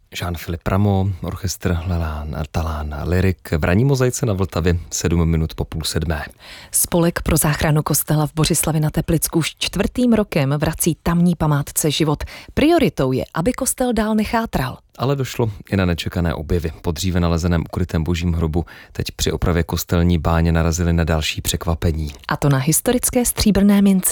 Jean-Philippe Rameau, orchestr Lelán, Talán, Lyrik v ranní mozaice na Vltavě 7 minut po 6:30. Spolek pro záchranu kostela v Bořislavi na Teplicku už 4. rokem vrací tamní památce život. Prioritou je, aby kostel dál nechátral. Ale došlo i na nečekané objevy. Po dříve nalezeném ukrytém božím hrobu teď při opravě kostelní báně narazili na další překvapení. A to na historické stříbrné mince.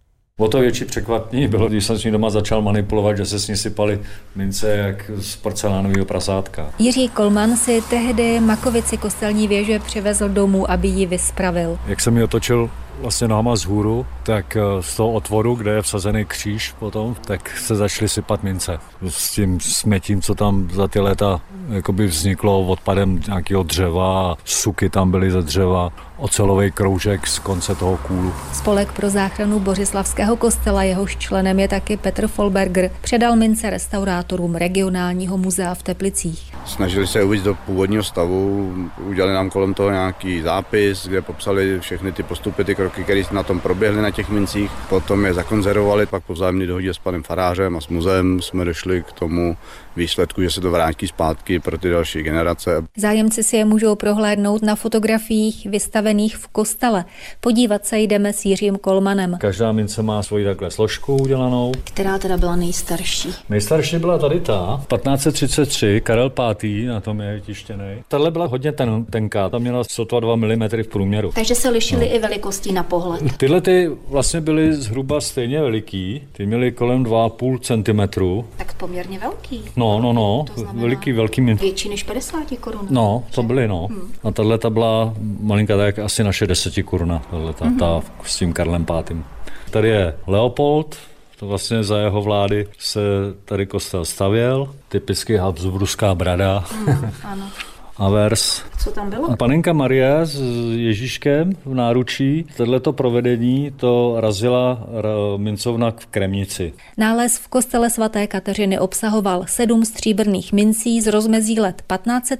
O to větší překvapení bylo, když jsem s ní doma začal manipulovat, že se s ní sypaly mince jak z porcelánového prasátka. Jiří Kolman si tehdy makovici kostelní věže přivezl domů, aby ji vyspravil. Jak jsem ji otočil vlastně nohama vzhůru, tak z toho otvoru, kde je vsazený kříž potom, tak se začaly sypat mince. S tím smetím, co tam za ty léta jakoby vzniklo odpadem nějakého dřeva, suky tam byly ze dřeva, ocelový kroužek z konce toho kůlu. Spolek pro záchranu Bořislavského kostela, jehož členem je taky Petr Folberger, předal mince restaurátorům regionálního muzea v Teplicích. Snažili se uvést do původního stavu, udělali nám kolem toho nějaký zápis, kde popsali všechny ty postupy, ty kroky, které na tom proběhly na těch mincích. Potom je zakonzervovali, pak po vzájemné dohodě s panem farářem a s muzeem jsme došli k tomu výsledku, že se to vrátí zpátky pro ty další generace. Zájemci si je můžou prohlédnout na fotografiích vystavených v kostele. Podívat se jdeme s Jiřím Kolmanem. Každá mince má svoji takhle složku udělanou. Která teda byla nejstarší? Nejstarší byla tady ta, 1533, Karel V. na tom je tištěný. Tahle byla hodně tenká, ta měla sotva 2 mm v průměru. Takže se lišily i velikostí na pohled. Tyhle ty vlastně byly zhruba stejně veliký, ty měly kolem 2,5 cm. Tak poměrně velký. No, velký mince. Větší než 50 korun. No, to byly, no. A tato byla malinká, tak asi naše 10 koruna, ta s tím Karlem V. Tady je Leopold, to vlastně za jeho vlády se tady kostel stavěl, typicky habsburská brada. Ano. Avers. Co tam bylo? Panenka Marie s Ježíškem v náručí. Tohleto provedení to razila mincovna v Kremnici. Nález v kostele svaté Kateřiny obsahoval 7 stříbrných mincí z rozmezí let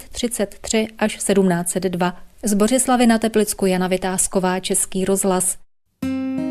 1533 až 1702. Z Bořislavy na Teplicku Jana Vytázková, Český rozhlas.